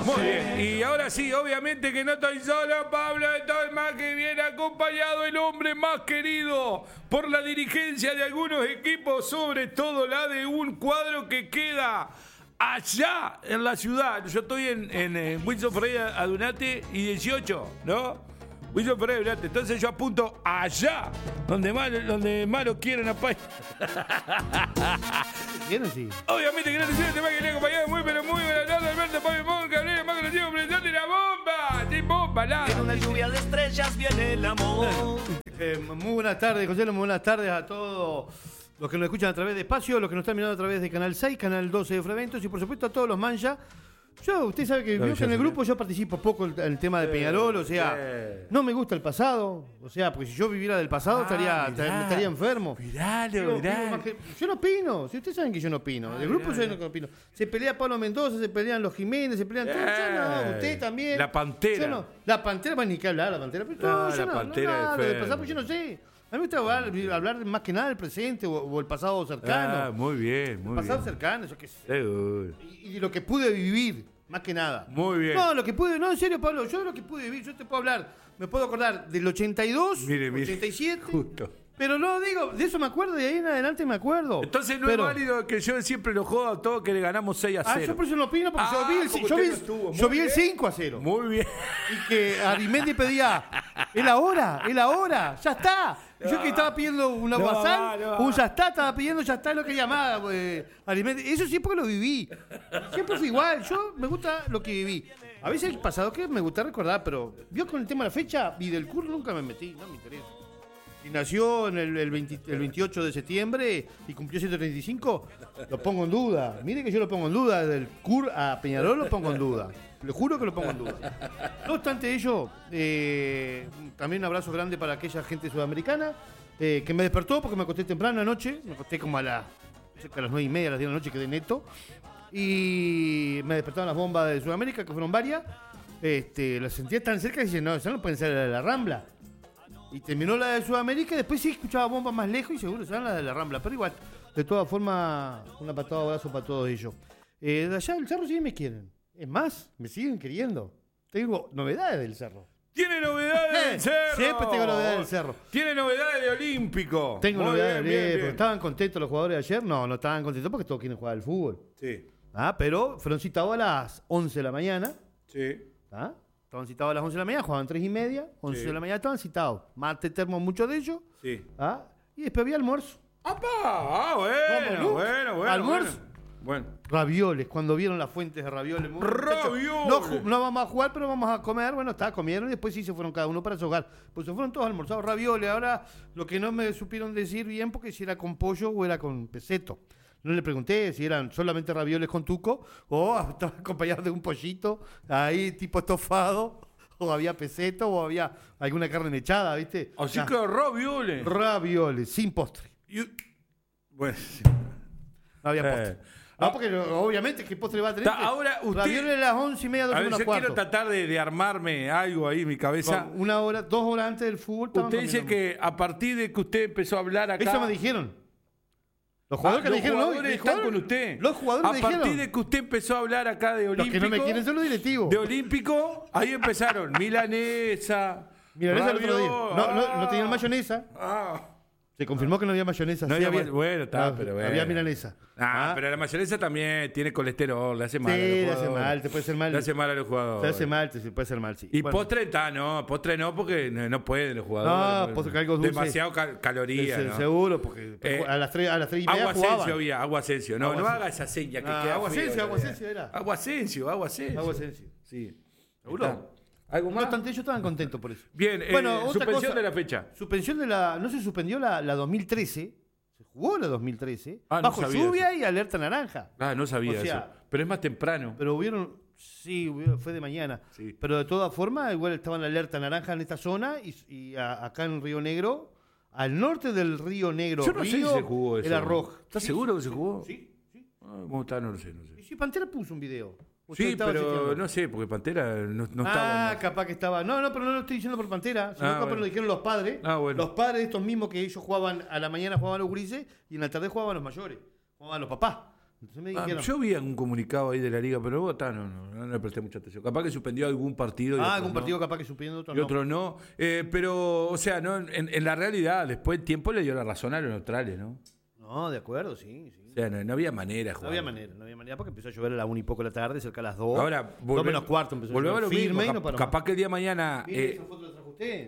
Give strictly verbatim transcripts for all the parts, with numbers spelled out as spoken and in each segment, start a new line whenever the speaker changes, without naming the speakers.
Muy bien, y ahora sí, obviamente que no estoy solo, Pablo, estoy más que bien acompañado, el hombre más querido por la dirigencia de algunos equipos, sobre todo la de un cuadro que queda allá en la ciudad. Yo estoy en, en, en Wilson Ferreira Adunate y dieciocho, ¿no? Wilson Ferreira Adunate, entonces yo apunto allá, donde más, donde más lo quieren a país.
¿Quieren sí?
Obviamente que no te sientes más que le acompañado muy, pero muy buenas tardes, Alberto Pablo Monca, hablé más conocido, presente la bomba, de bomba, la.
En una lluvia de estrellas viene el amor.
Eh, muy buenas tardes, José, muy buenas tardes a todos los que nos escuchan a través de Espacio, los que nos están mirando a través de Canal seis, Canal doce de Freventos y por supuesto a todos los mancha. Yo, usted sabe que,
No,
yo que en el
sé.
grupo yo participo poco en el tema de Peñarol, o sea,
sí.
no me gusta el pasado, o sea, porque si yo viviera del pasado
Ah,
estaría,
mirá.
estaría enfermo.
Miralo,
Digo,
mirá.
digo, más que- yo no opino, si ustedes saben que yo no opino,
Ah,
del grupo
mirá,
yo no opino. Se pelea Pablo Mendoza, se pelean los Jiménez, se pelean todos, yo no,
Eh,
usted también.
la Pantera.
Yo no, la Pantera, pues ni que hablar, la Pantera, pero
No,
no, yo
la
no,
Pantera
no,
de
nada, del
Fer.
pasado, pues yo no sé. A mí me gusta hablar, hablar más que nada del presente o, o el pasado cercano.
Ah, muy bien, muy
pasado
bien.
cercano, eso que sé.
Seguro.
Y, y lo que pude vivir, más que nada.
Muy bien.
No, lo que pude, no, en serio, Pablo, yo lo que pude vivir, yo te puedo hablar, me puedo acordar del ochenta y dos,
Mire, mire.
ochenta y siete,
Justo.
pero no, digo, de eso me acuerdo, de ahí en adelante me acuerdo.
Entonces no
Pero-
es válido que yo siempre lo jodo a todo que le ganamos seis a
Ah,
cero.
yo por eso no opino, porque
Ah,
yo vi el,
porque
yo
usted
vi,
no estuvo.
yo
Muy
vi el
bien.
cinco a cero.
Muy bien.
Y que Arimendi pedía, es la hora, es la hora, ya está. Y yo que estaba pidiendo una
No,
guasal,
no.
un ya está, estaba pidiendo ya está, lo que llamaba, pues, Arimendi. Eso sí porque lo viví. Siempre fue igual, yo me gusta lo que viví. A veces el pasado que me gusta recordar, pero yo con el tema de la fecha y del curso nunca me metí, no me interesa. Si nació en el, el, veinte el veintiocho de septiembre y cumplió ciento treinta y cinco, lo pongo en duda. Mire que yo lo pongo en duda, del C U R a Peñarol lo pongo en duda. Le juro que lo pongo en duda. No obstante ello, eh, también un abrazo grande para aquella gente sudamericana eh, que me despertó porque me acosté temprano anoche, me acosté como a, la, cerca de las nueve y media, a las diez de la noche quedé neto, y me despertaron las bombas de Sudamérica, que fueron varias, este, las sentía tan cerca que dije, no, eso no pueden ser las de la Rambla. Y terminó la de Sudamérica y después sí escuchaba bombas más lejos y seguro serán las de la Rambla. Pero igual, de todas formas, una patada de abrazo para todos ellos. Eh, de allá del Cerro sí me quieren. Es más, me siguen queriendo. Tengo novedades del Cerro.
Tiene novedades del Cerro.
Siempre tengo novedades del Cerro.
Tiene novedades de Olímpico.
Tengo
Muy
novedades
bien,
bien,
bien,
pero
bien.
¿estaban contentos los jugadores de ayer? No, no estaban contentos porque todos quieren jugar al fútbol.
Sí,
Ah, pero fueron citados a las once de la mañana.
sí.
¿Ah? Estaban citados a las once de la mañana, jugaban tres y media. once
Sí.
de la mañana estaban citados. Mate termo muchos de ellos.
Sí.
¿Ah? Y después había almuerzo.
¡Apa! Ah, bueno,
¿Cómo no?
bueno, bueno.
¿Almuerzo?
Bueno.
Ravioles, cuando vieron las fuentes de ravioles.
¡Ravioles!
No, ju- no vamos a jugar, pero vamos a comer. Bueno, está, comieron y después sí se fueron cada uno para su hogar. Pues se fueron todos almorzados ravioles. Ahora, lo que no me supieron decir bien, porque si era con pollo o era con peseto. No le pregunté si eran solamente ravioles con tuco o estaban acompañados de un pollito ahí tipo estofado, o había peseto o había alguna carne mechada, ¿viste?
Así
Nah,
que ravioles.
ravioles, sin postre.
Y- Bueno.
No había
Eh,
postre.
ah,
No, porque no, obviamente, ¿qué postre va a tener?
Ta- ahora usted-
Ravioles a las once y media, dos
A ver,
menos
yo
cuarto.
quiero tratar de, de armarme algo ahí en mi cabeza.
Con una hora, dos horas antes del fútbol. estaban
Usted dice
comiendo.
que a partir de que usted empezó a hablar acá.
Eso me dijeron. Los
Ah,
jugadores que
los
me dijeron hoy.
jugadores
los
están
jugadores-
con usted.
Los jugadores
A
me
partir
dijeron.
de que usted empezó a hablar acá de
Los
Olímpico.
que no me quieren son los directivos.
De Olímpico, ahí empezaron. Milanesa.
Milanesa el otro día.
raviol,
No, no, no tenían
ah,
mayonesa.
Ah.
Se confirmó que no había mayonesa.
No
sí
había ma- bueno, está,
Ah,
pero bueno.
Había milanesa.
Ah, pero la mayonesa también tiene colesterol, le hace mal a los
Sí, le hace
jugadores.
mal, te puede hacer mal.
Le hace mal a los jugadores.
Se hace mal, te se puede hacer mal, sí.
Y
Bueno,
postre está, no, postre no, porque no, no pueden los jugadores.
No, postre, algo dulce.
Demasiado cal-
se-
calorías,
se-
¿no?
seguro, porque
Eh,
a las tres a las tres y media
Agua
jugaban.
Asensio había, Agua Asensio. No,
Agua
no
Asensio.
haga esa seña que
Ah,
queda
Agua
feo,
Asensio, Agua
todavía.
Asensio era.
Agua Asensio, Agua Asensio.
Agua Asensio.
Sí.
¿Seguro?
Está. ¿Algo
No
más?
obstante, ellos estaban contentos por eso.
Bien, eh,
Bueno, otra
suspensión
cosa.
de la fecha.
Suspensión de la. No se suspendió la, la dos mil trece. Se jugó la dos mil trece.
Ah, no
bajo
sabía
lluvia
eso.
y alerta naranja.
Ah, no sabía
O sea,
eso. Pero es más temprano.
Pero hubieron. Sí, hubieron- fue de mañana.
Sí.
Pero de todas formas, igual estaba en la alerta naranja en esta zona y, y a- acá en Río Negro, al norte del Río Negro.
Yo no sé si
Río,
se jugó eso.
Era rojo.
¿Estás
Sí,
seguro que se jugó?
Sí, sí.
Ah, ¿Cómo está? No lo sé, no
Y
sé.
sí, Pantera puso un video. Usted
Sí,
estaba
pero
chequeando.
no sé, porque Pantera no, no
ah,
estaba.
capaz que estaba. No, no, pero no lo estoy diciendo por Pantera, sino
Ah,
capaz
bueno.
lo dijeron los padres.
Ah, bueno.
Los padres estos mismos que ellos jugaban a la mañana jugaban los gurises y en la tarde jugaban los mayores. Jugaban los papás. Entonces me
Ah,
dijeron,
yo vi un comunicado ahí de la liga, pero vos, ta, no, no, no le presté mucha atención. Capaz que suspendió algún partido. Y
ah,
otros
algún
no.
partido capaz que supiendo otro
Y
no.
otro no. Eh, pero, o sea, no, en, en la realidad, después el tiempo le dio la razón a los neutrales, ¿no?
No, de acuerdo, sí, sí.
O sea, no, no había manera de
No
jugar.
había manera, no había manera porque empezó a llover a la una y poco de la tarde, cerca de las dos.
Ahora,
dos menos cuarto empezó a
volvemos a
llover
lo mismo.
firme y
Cap-
no paró
capaz
más.
que el día de mañana.
Mire,
Eh,
esa foto la trajo usted.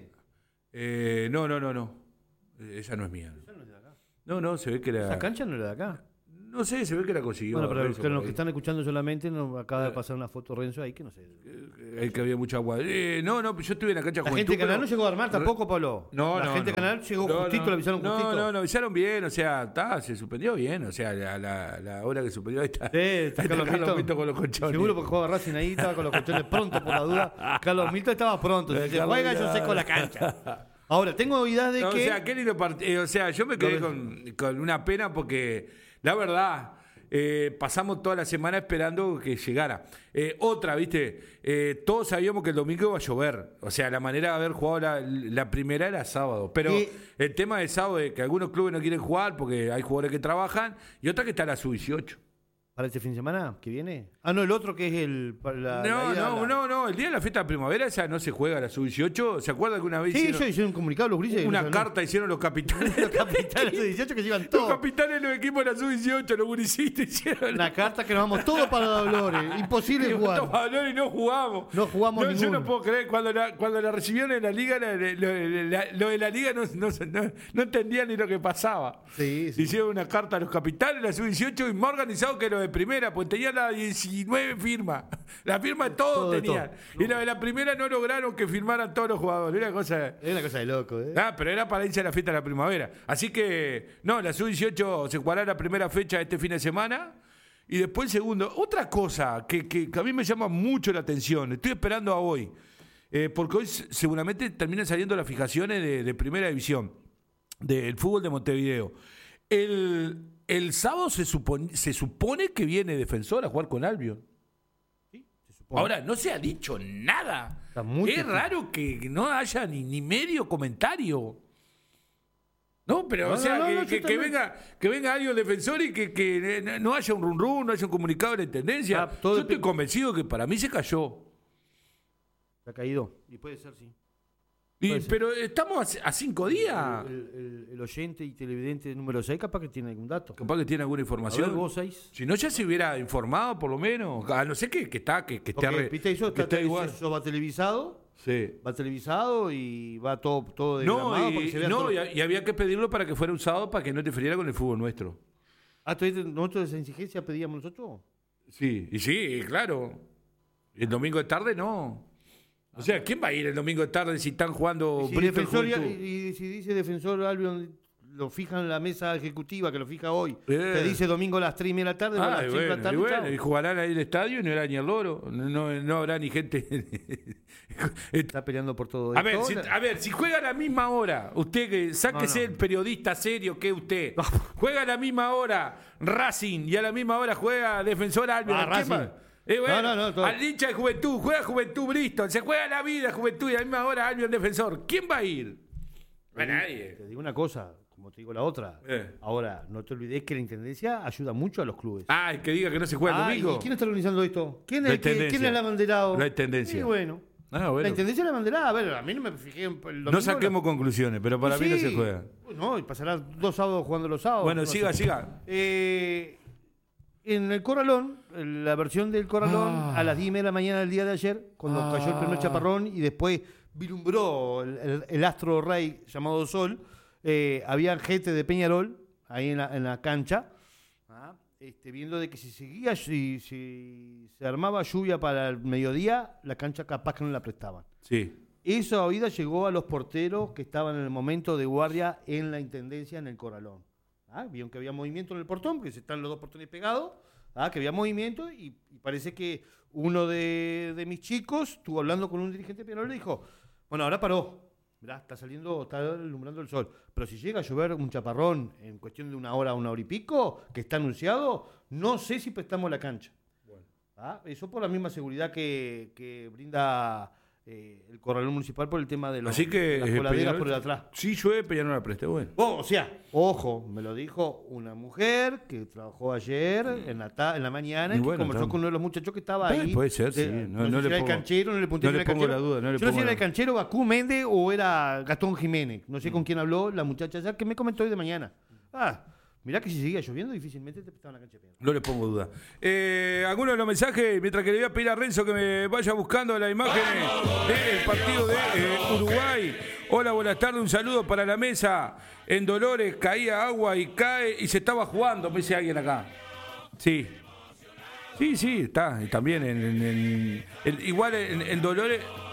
eh, no, no, no, no. Eh, Esa no es mía.
Esa no es de acá.
No, no, se ve que
Esa
la.
cancha no era de acá.
No sé, se ve que la consiguió.
Bueno, pero
Renzo
que
por
los
ahí.
que están escuchando solamente nos acaba de pasar una foto Renzo ahí que no sé.
Eh, que había mucha agua. Eh, no, no, yo estuve en la cancha
La
Juventud,
gente de Canal
pero-
no llegó a armar tampoco, Pablo.
No,
La
no,
gente
no.
de Canal llegó
No,
justito,
no.
le avisaron
no,
justito.
No, no, avisaron bien, o sea, ta, se suspendió bien, o sea, la, la, la hora que suspendió ahí está.
Sí, está
ahí
Carlos Milton.
Milton con los colchones.
Seguro porque jugaba Racing ahí, estaba con los colchones pronto por la duda. Carlos Milton estaba pronto. Si se
Carlos
juega, yo
Milton.
seco la cancha. Ahora, tengo oídas de
No,
que.
O sea, qué lindo partido. O sea, yo me quedé
No,
con, con una pena porque, la verdad, eh, pasamos toda la semana esperando que llegara. Eh, otra, ¿viste? Eh, todos sabíamos que el domingo iba a llover. O sea, la manera de haber jugado la, la primera era sábado. Pero
Y-
el tema de sábado es que algunos clubes no quieren jugar porque hay jugadores que trabajan y otra que está la sub dieciocho.
¿Para este fin de semana que viene? Ah, no, el otro que es el. para la-
No,
la ida a
no,
la-
no, no. El día de la fiesta de primavera esa no se juega la sub dieciocho. ¿Se acuerdan que una vez
Sí,
hicieron
yo hice un comunicado, los grises.
una
no,
carta, hicieron los capitanes?
Los capitanes de dieciocho que llevan
Los
todo.
capitanes de los equipos de la sub dieciocho, los gurisitas hicieron
Una carta que nos vamos todos para Dolores. Imposible jugar.
y no jugamos.
No jugamos
no, Yo
ninguno.
no puedo creer, cuando la, cuando la recibieron en la liga, la- la- la- la- lo de la liga no, no, no, no entendían ni lo que pasaba.
Sí, sí.
Hicieron una carta a los capitanes de la sub dieciocho y más organizado que lo de primera, pues tenían las diecinueve firmas. La firma de todos
Todo de
tenían.
todo.
Y la de la primera no lograron que firmaran todos los jugadores. Era cosa.
Es una cosa de loco, ¿eh?
Ah, pero era para irse a la fiesta de la primavera. Así que, no, la sub dieciocho se jugará la primera fecha este fin de semana y después el segundo. Otra cosa que, que, que a mí me llama mucho la atención, estoy esperando a hoy, eh, porque hoy s- seguramente terminan saliendo las fijaciones de, de primera división, del fútbol de Montevideo. El, el sábado se supone, se supone que viene Defensor a jugar con Albion. Ahora, no se ha dicho nada.
Está muy
Es
difícil.
raro que no haya ni, ni medio comentario. No, pero
No,
o sea,
no, no,
que,
no,
que-
yo
que
también.
venga que venga alguien defensor y que, que eh, no haya un run run, no haya un comunicado de la intendencia.
Ah, todo
Yo estoy
dep-
convencido que para mí se cayó.
Se ha caído. Y puede ser, sí.
Y-
Puede ser.
pero estamos a, a cinco días.
El, el- el oyente y televidente número seis capaz que tiene algún dato.
Capaz que tiene alguna
A ver,
información.
vos seis.
Si no, ya se hubiera informado, por lo menos. A no ser que, que está, que, que esté,
Porque,
arre-
viste, eso,
que
está-
esté igual.
eso va televisado.
Sí.
Va televisado y va todo, todo
No,
diagramado para que
y,
se vea
no
todo.
y, y había que pedirlo para que fuera usado para que no interfiriera con el fútbol nuestro.
Ah, ¿todavía nosotros esa exigencia pedíamos nosotros?
Sí, y sí, claro. El domingo de tarde no. O sea, ¿quién va a ir el domingo de tarde si están jugando
Y si,
Bristol
defensor, y,
Juventud?
y si dice defensor Albion, lo fija en la mesa ejecutiva, que lo fija hoy.
Eh.
Te dice domingo a las tres y media de la tarde, o a
Ah,
las
y
cinco de la
bueno,
tarde.
y bueno,
chao.
y jugarán ahí el estadio y no era ni el loro. No, no, no habrá ni gente.
Está peleando por todo
A
esto.
ver, si,
La-
a ver, si juega a la misma hora, usted que sáquese
No, no.
el periodista serio que es usted, juega a la misma hora Racing y a la misma hora juega Defensor Albion.
Ah,
¿a quién
Racing.
va? Eh, bueno,
No, no, no, todo.
al hincha de Juventud, juega Juventud Bristol, se juega la vida Juventud y a la misma hora Albion Defensor. ¿Quién va a ir? A nadie.
Te digo una cosa, como te digo la otra.
Eh.
Ahora, no te olvides que la intendencia ayuda mucho a los clubes.
Ah, el que diga que no se juega el
Ah,
domingo.
¿y quién está organizando esto? ¿Quién
La
es, el que-
intendencia.
¿quién es el abanderado?
La intendencia.
Sí, bueno.
Ah, bueno.
La intendencia es la abanderada. A ver, a mí no me fijé en el domingo.
No saquemos conclusiones, pero para mí no
Sí.
se juega.
No, y pasará dos sábados jugando los sábados.
Bueno,
No
siga,
sé.
siga.
Eh, en el Corralón, en la versión del Corralón,
Ah.
a las diez y media de la mañana del día de ayer, cuando
Ah.
cayó el primer chaparrón y después vilumbró el, el- el astro rey llamado Sol, eh, había gente de Peñarol ahí en la, en la cancha, ah, este, viendo de que si seguía, si, si se armaba lluvia para el mediodía, la cancha capaz que no la prestaban.
Sí.
Esa oída llegó a los porteros que estaban en el momento de guardia en la intendencia en el Corralón. ¿Ah? Vieron que había movimiento en el portón, porque están los dos portones pegados, ¿ah? Que había movimiento y, y parece que uno de, de mis chicos estuvo hablando con un dirigente penal y le dijo, bueno, ahora paró, mirá, está saliendo, está alumbrando el sol, pero si llega a llover un chaparrón en cuestión de una hora, una hora y pico, que está anunciado, no sé si prestamos la cancha. ¿Ah? Eso por la misma seguridad que, que brinda eh, el corralón municipal por el tema de los,
Así que,
las
eh,
coladeras
Peñarol,
por el atrás.
Si llueve, Peñarol no la preste, bueno.
Oh, o sea, ojo, me lo dijo una mujer que trabajó ayer en la, ta- en la mañana
Y
y que
bueno,
conversó
estamos.
con uno de los muchachos que estaba
Eh,
ahí.
puede ser,
de-
sí.
No,
No- no
sé si
le
era el
pongo-
canchero, no le pregunté
no
si
le
era el
pongo
canchero.
la duda, no le
Yo no sé si
pongo
era
la
el canchero Bakú Méndez o era Gastón Jiménez. No sé con quién habló la muchacha ayer que me comentó hoy de mañana. Ah, mirá que si seguía lloviendo difícilmente te prestaban la cancha de Peñarol.
No le pongo duda. Eh, algunos de los mensajes, mientras que le voy a pedir a Renzo que me vaya buscando las imágenes del partido de eh, Uruguay. Hola, buenas tardes, un saludo para la mesa. En Dolores caía agua y cae y se estaba jugando, me dice alguien acá. Sí. Sí, sí, está. Y también en, en- en- en- igual en, en Dolores